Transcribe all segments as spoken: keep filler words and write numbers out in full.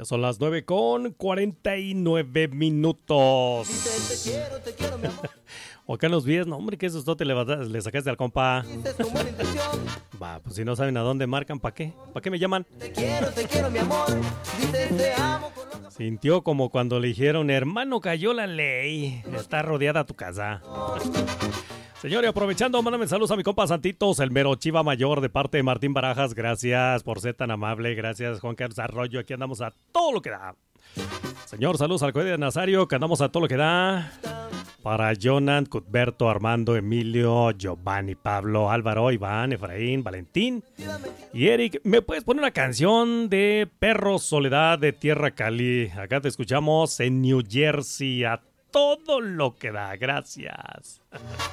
Ya son las nueve con cuarenta y nueve minutos. Dice, te quiero, te quiero, mi amor. O acá en los vías, no hombre, que esos te le, le sacaste al compa. Dices con buena intención. Va, pues si no saben a dónde marcan, ¿para qué? ¿Para qué me llaman? Te quiero, te quiero, mi amor. Dices, te amo con loca. Sintió como cuando le dijeron, hermano, cayó la ley. Está rodeada tu casa. Señor, y aprovechando, mándame saludos a mi compa Santitos, el mero chiva mayor de parte de Martín Barajas. Gracias por ser tan amable. Gracias, Juan Carlos Arroyo. Aquí andamos a todo lo que da. Señor, saludos al cohete de Nazario, que andamos a todo lo que da. Para Jonan, Cuthberto, Armando, Emilio, Giovanni, Pablo, Álvaro, Iván, Efraín, Valentín y Eric. ¿Me puedes poner una canción de Perro Soledad de Tierra Cali? Acá te escuchamos en New Jersey a todo lo que da. Gracias.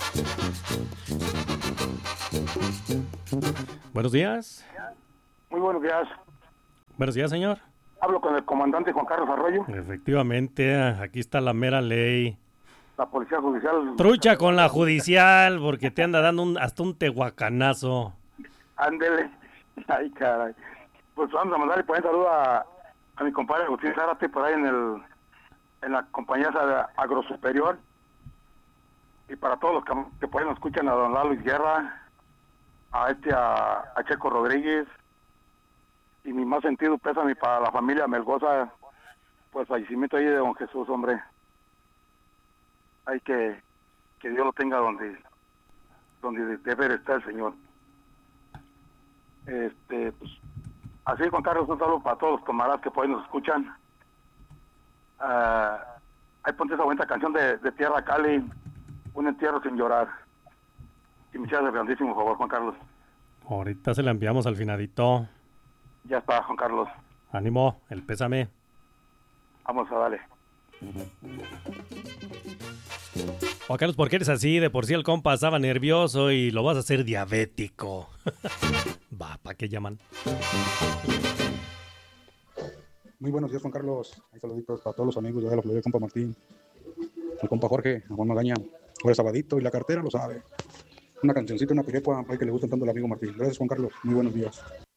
Buenos días. Muy buenos días. Buenos días, señor. Hablo con el comandante Juan Carlos Arroyo. Efectivamente, aquí está la mera ley. La policía judicial. Trucha con la judicial, porque te anda dando un, hasta un tehuacanazo. Ándele. Ay, caray. Pues vamos a mandarle por ahí saludo a, a mi compadre Agustín Zárate por ahí en el en la compañía Agrosuperior. Y para todos los que, que por ahí nos escuchan, a don Lalo Guerra, a este, a, a Checo Rodríguez. Y mi más sentido pésame para la familia Melgoza, pues fallecimiento ahí de don Jesús, hombre. Hay que que Dios lo tenga donde donde debe de estar el Señor. Este, pues, así, Juan Carlos, un saludo para todos los camaradas que por ahí nos escuchan. Uh, ahí ponte esa bonita canción de, de Tierra Cali, Un entierro sin llorar. Y me hicieras el grandísimo favor, Juan Carlos. Ahorita se la enviamos al finadito. Ya está, Juan Carlos. Ánimo, el pésame. Vamos a darle. Juan Carlos, ¿por qué eres así? De por sí el compa estaba nervioso y lo vas a hacer diabético. Va, ¿para qué llaman? Muy buenos días, Juan Carlos. Hay saluditos para todos los amigos de la Florida, compa Martín, el compa Jorge, a Juan Magaña, por el sabadito y la cartera, lo sabe. Una cancioncita, una pirepa, para que le guste tanto al amigo Martín. Gracias, Juan Carlos. Muy buenos días.